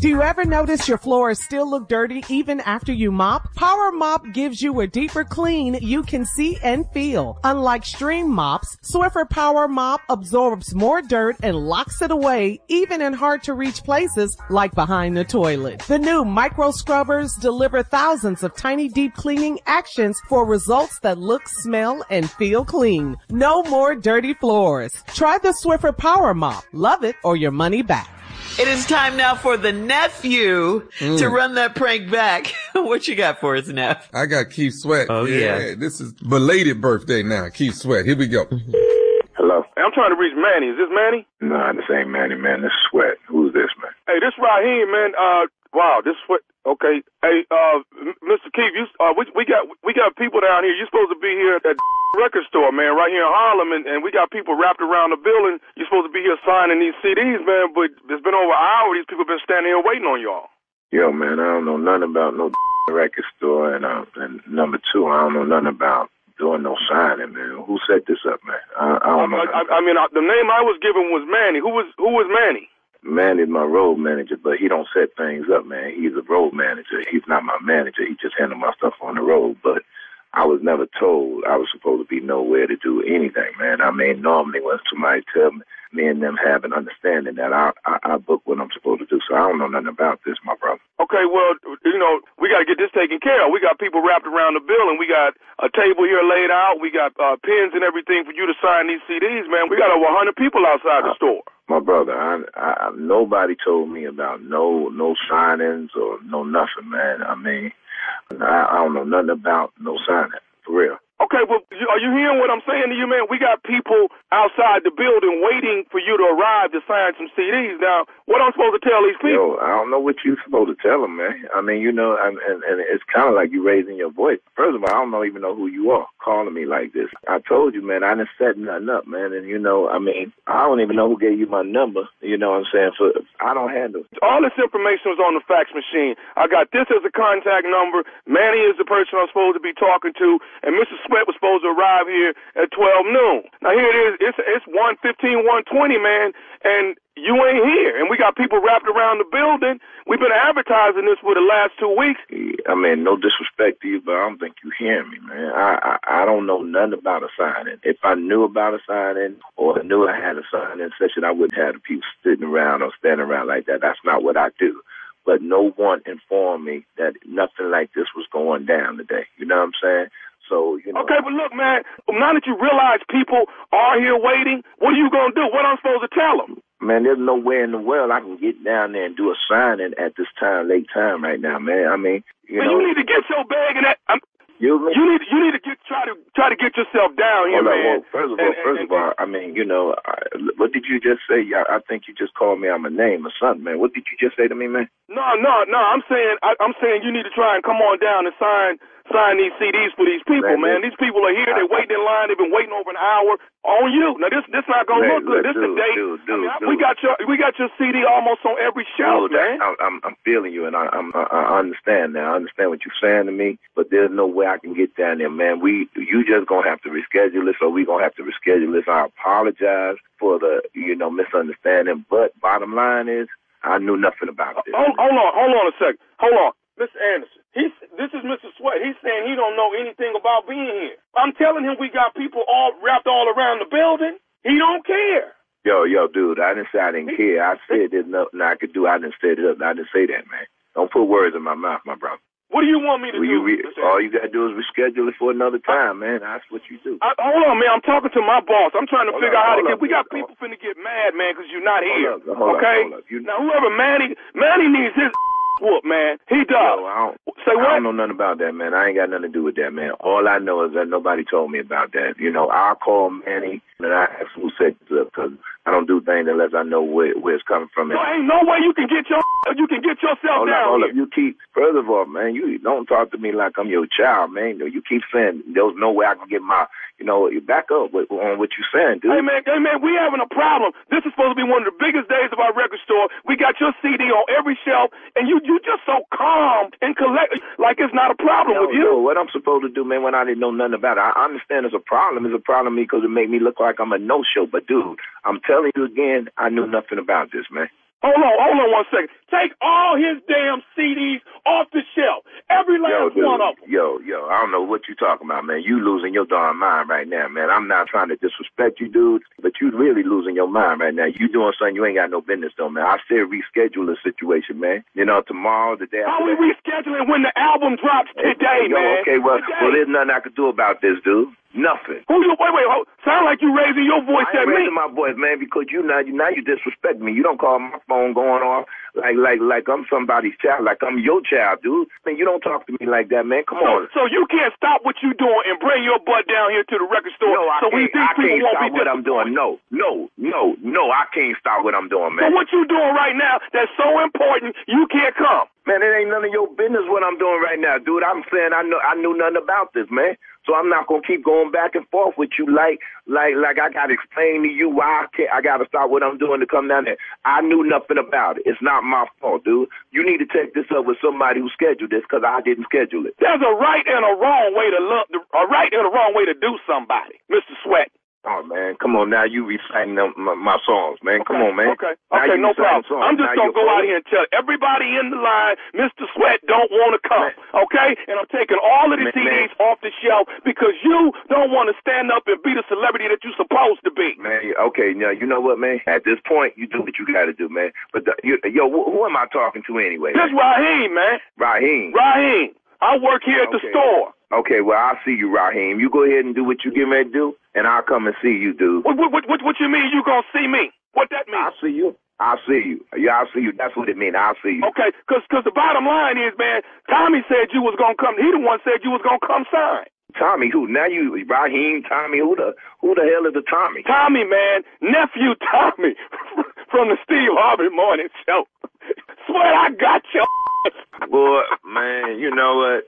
Do you ever notice your floors still look dirty even after you mop? Power Mop gives you a deeper clean you can see and feel. Unlike stream mops, Swiffer Power Mop absorbs more dirt and locks it away even in hard to reach places like behind the toilet. The new micro scrubbers deliver thousands of tiny deep cleaning actions for results that look, smell, and feel clean. No more dirty floors. Try the Swiffer Power Mop. Love it or your money back. It is time now for the nephew to run that prank back. What you got for us, Neff? I got Keith Sweat. Oh, yeah. This is belated birthday now, Keith Sweat. Here we go. Hello? Hey, I'm trying to reach Manny. Is this Manny? Nah, this ain't Manny, man. This is Sweat. Who's this, man? Hey, this Raheem, man. Wow, this Sweat. Okay. Hey, Mr. Keith, we got people down here. You're supposed to be here at that record store, man, right here in Harlem, and we got people wrapped around the building. You're supposed to be here signing these CDs, man, but it's been over an hour. These people been standing here waiting on y'all. Yo, man, I don't know nothing about no record store, and number two, I don't know nothing about doing no signing, man. Who set this up, man? I don't know. I mean, the name I was given was Manny. Who was Manny? Manny's my road manager, but he don't set things up, man. He's a road manager. He's not my manager. He just handles my stuff on the road, but I was never told I was supposed to be nowhere to do anything, man. I mean, normally when somebody tell me and them have an understanding that I book what I'm supposed to do, so I don't know nothing about this, my brother. Okay, well, we got to get this taken care of. We got people wrapped around the building. We got a table here laid out. We got pens and everything for you to sign these CDs, man. We got over 100 people outside the store. My brother, I nobody told me about no signings or no nothing, man. I mean, I don't know nothing about no signing, for real. Okay, well, are you hearing what I'm saying to you, man? We got people outside the building waiting for you to arrive to sign some CDs. Now, what I'm supposed to tell these people? Yo, I don't know what you're supposed to tell them, man. I mean, and it's kind of like you raising your voice. First of all, I don't even know who you are calling me like this. I told you, man, I didn't set nothing up, man. And, I mean, I don't even know who gave you my number. You know what I'm saying? I don't handle it. All this information was on the fax machine. I got this as a contact number. Manny is the person I'm supposed to be talking to. And Mr. Sweat was supposed to arrive here at 12 noon. Now, here it is. It's 1:15, 1:20, man, and you ain't here. And we got people wrapped around the building. We've been advertising this for the last 2 weeks. I mean, no disrespect to you, but I don't think you hear me, man. I don't know nothing about a signing. If I knew about a signing or knew I had a signing session, I wouldn't have the people sitting around or standing around like that. That's not what I do. But no one informed me that nothing like this was going down today. You know what I'm saying? So, Okay, but look, man, now that you realize people are here waiting, what are you going to do? What am I supposed to tell them? Man, there's no way in the world I can get down there and do a signing at this time, late time right now, man. I mean, you need to get your bag in that. You need to try to get yourself down here, man. Well, first of all, I mean, what did you just say? I think you just called me out my name or something, man. What did you just say to me, man? No. I'm saying you need to try and come on down and sign these CDs for these people, man. These people are here. They're waiting in line. They've been waiting over an hour on you. Now, this not going to look good. This is the date. We got your CD almost on every shelf, man. I'm feeling you, and I understand now. I understand what you're saying to me, but there's no way I can get down there, man. You just going to have to reschedule this, or we going to have to reschedule this. I apologize for the, misunderstanding, but bottom line is I knew nothing about this. Hold on a second. Hold on. Mr. Anderson, this is Mr. Sweat. He's saying he don't know anything about being here. I'm telling him we got people all wrapped all around the building. He don't care. Yo, dude, I didn't say I didn't care. I said there's nothing I could do. I didn't set it up. I didn't say that, man. Don't put words in my mouth, my brother. What do you want me to do? All you got to do is reschedule it for another time, man. That's what you do. Hold on, man. I'm talking to my boss. I'm trying to figure out how to get. We got people finna get mad, man, because you're not here. Okay? Now, whoever Manny needs his whoop, man. He does. Say what? I don't know nothing about that, man. I ain't got nothing to do with that, man. All I know is that nobody told me about that. I'll call Manny and I ask who set it up, because I don't do things unless I know where it's coming from. There ain't no way you can get yourself down. Hold up. You keep, first of all, man, you don't talk to me like I'm your child, man. You keep saying there's no way I can get my, back up on what you're saying, dude. Hey, man, we having a problem. This is supposed to be one of the biggest days of our record store. We got your CD on every shelf, and you just so calm and collect, like it's not a problem with you. No, what I'm supposed to do, man, when I didn't know nothing about it, I understand it's a problem. It's a problem to me because it make me look like I'm a no-show. But, dude, I'm telling you again, I knew nothing about this, man. Hold on 1 second. Take all his damn CDs off the shelf. Every last one of them. Yo, I don't know what you talking about, man. You losing your darn mind right now, man. I'm not trying to disrespect you, dude, but you really losing your mind right now. You doing something you ain't got no business doing, man. I said reschedule the situation, man. You know, tomorrow, the day after. How we rescheduling when the album drops today, man? Okay, well, there's nothing I could do about this, dude. Nothing. Wait, sound like you raising your voice at me. I ain't raising my voice, man, because you disrespect me. You don't call my phone going off like I'm somebody's child, like I'm your child, dude. I mean, you don't talk to me like that, man. Come on. So you can't stop what you doing and bring your butt down here to the record store. No, I can't stop what I'm doing. No, I can't stop what I'm doing, man. So what you doing right now that's so important, you can't come. Man, it ain't none of your business what I'm doing right now, dude. I'm saying I knew nothing about this, man. So I'm not gonna keep going back and forth with you like I gotta explain to you why I gotta stop what I'm doing to come down there. I knew nothing about it. It's not my fault, dude. You need to take this up with somebody who scheduled this, because I didn't schedule it. There's a right and a wrong way to do somebody, Mr. Sweat. Oh, man, come on now. You reciting my songs, man. Come on, man. Okay, no problem. I'm just going to go out here and tell everybody in the line, Mr. Sweat don't want to come, okay? And I'm taking all of the CDs off the shelf because you don't want to stand up and be the celebrity that you're supposed to be. Man, okay, now, you know what, man? At this point, you do what you got to do, man. But, who am I talking to anyway? This Raheem, man. Raheem. I work here at the store. Okay, well, I'll see you, Raheem. You go ahead and do what you get ready to do, and I'll come and see you, dude. What you mean you gonna see me? What that mean? I'll see you. Yeah, I'll see you. That's what it means. I'll see you. Okay, because the bottom line is, man, Tommy said you was gonna come. He the one said you was gonna come sign. Tommy who? Now you, Raheem, Tommy, who the hell is the Tommy? Tommy, man, nephew Tommy from the Steve Harvey Morning Show. Swear I got your boy, man, you know what?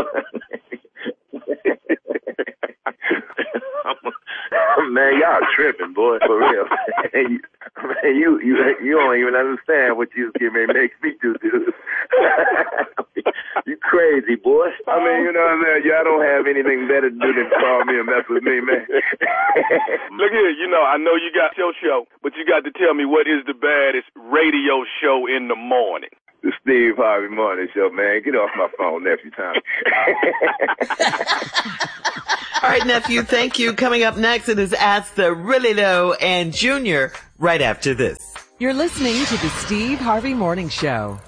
Man, y'all tripping, boy, for real. Man, you don't even understand what you getting ready to make me do, dude. You crazy, boy. I mean, you know what I mean? Y'all don't have anything better to do than call me and mess with me, man. Look here, I know you got your show, but you got to tell me what is the baddest radio show in the morning. The Steve Harvey Morning Show, man. Get off my phone, nephew Tommy. All right, nephew, thank you. Coming up next, it is Ask the Really Low and Junior right after this. You're listening to the Steve Harvey Morning Show.